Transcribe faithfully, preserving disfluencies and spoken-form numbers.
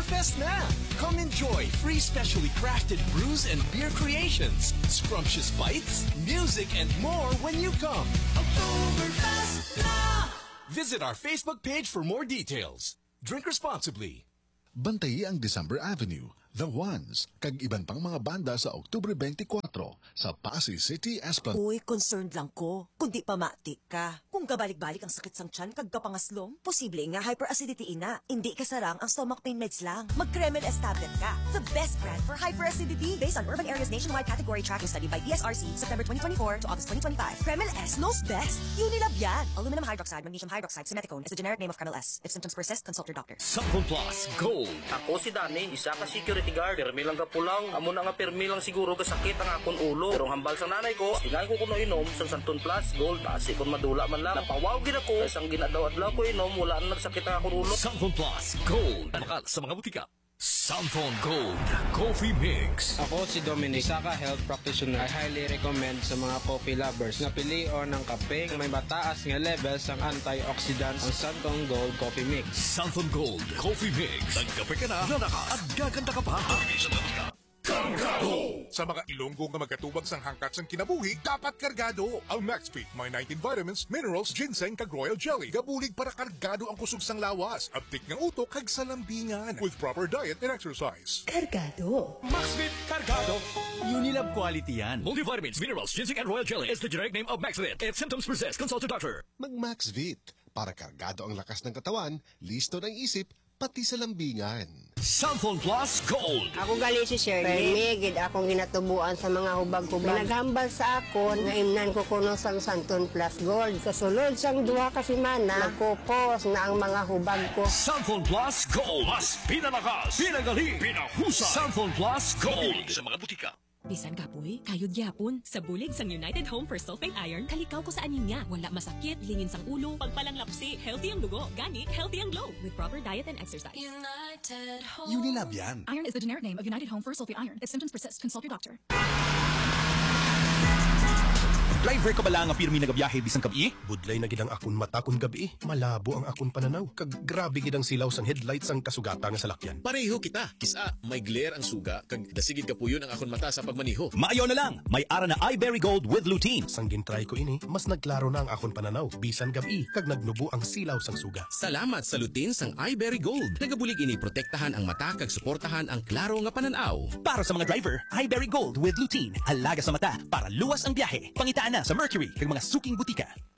Oktoberfest na! Come enjoy free specially crafted brews and beer creations, scrumptious bites, music, and more when you come. Oktoberfest na! Visit our Facebook page for more details. Drink responsibly. Bantayi ang December Avenue, The Ones, kag iban pang mga banda sa Oktubre twenty-four sa Pasay City, Esplanade. Uy, concerned lang ko. Kundi pamati ka. Kung kabalik-balik ang sakit sang tiyan kag kapangaslom, posible nga hyperacidity ina. Hindi ka sarang ang stomach pain meds lang. Mag-Kremel S tablet ka. The best brand for hyperacidity based on urban areas nationwide category tracking study by E S R C September twenty twenty-four to August twenty twenty-five. Kremel S knows best. Unilab yan. Aluminum hydroxide, magnesium hydroxide, simeticone is the generic name of Kremel S. If symptoms persist, consult your doctor. Samphon Plus Gold. Ako si Dani, isa ka security guard. Permi lang ka pulang. Amo na nga permi lang siguro kasakit ang akong ulo. Pero ang hambal sa nanay ko, tingay ko kuno inom sa Samphon Plus Gold. Basi kung madula man lang. Napawaw gid ako. Isang ginadaw-adlaw ko inom, wala na nagsakit ang akong ulo. Samphon Plus Gold. Bakal sa mga butika. Samphon Gold Coffee Mix. Ako si Dominic, isa ka health practitioner. I highly recommend sa mga coffee lovers na pilion ng kape may mataas nga levels ang antioxidants ang Samphon Gold Coffee Mix. Samphon Gold Coffee Mix. Nagkape ka na, nalakas at gaganda ka pa. Kargado! Sa mga Ilonggo nga magkatubag sang hangkat sang kinabuhi, dapat kargado. Ang MaxFit may nineteen vitamins, minerals, ginseng kag royal jelly. Gabulig para kargado ang kusog sang lawas. Aptik ng utok kag salambingan. With proper diet and exercise. Kargado. MaxFit Kargado. Unilab quality yan. Multivitamins, minerals, ginseng and royal jelly is the generic name of MaxFit. If symptoms persist, consult your doctor. Mag-MaxVit para kargado ang lakas ng katawan, listo ng isip, pati sa lambingan. Samphon Plus Gold. Ako gali si Shirley. Permigid akong ginatubuan sa mga hubag-hubag. Naghambal sa akon nga imnan ko kuno sang Samphon Plus Gold. Kasulod sang duha ka semana, nagkupos na ang mga hubag ko. Samphon Plus Gold. Mas pinalakas, pinagaling, pinahusay. Samphon Plus Gold. Sa mga butika. Bisan kapoy, kayod gyapon. Sa bulig sang United Home for Sulfate Iron, kalikaw ko sa anemia. Wala masakit, lingin sang ulo, pagpalang lapsi, healthy ang dugo, gani, healthy ang glow. With proper diet and exercise. United Home. Unilab yan. Iron is the generic name of United Home for Sulfate Iron. If symptoms persist, consult your doctor. Driver ka ba lang ang pirmi nagabiyahe bisang kabi? Budlay na gidang akon mata kun gabi. Malabo ang akon pananaw. Kag grabe gidang silaw sang headlights ang kasugata nga salakyan. Pareho kita. Kisa, may glare ang suga. Kag dasigid ka puyon ang akon mata sa pagmaniho. Maayo na lang. May ara na iBerry Gold with lutein. Sang gintry ko ini, mas nagklaro na ang akon pananaw. Bisan gabi, kag nagnubo ang silaw sang suga. Salamat sa lutein sang iBerry Gold. Nagabulig ini protektahan ang mata kag suportahan ang klaro nga pananaw. Para sa mga driver, iBerry Gold with lutein. Alaga sa mata para luwas ang biyahe. Pangitaan na sa Mercury kag mga suking butika.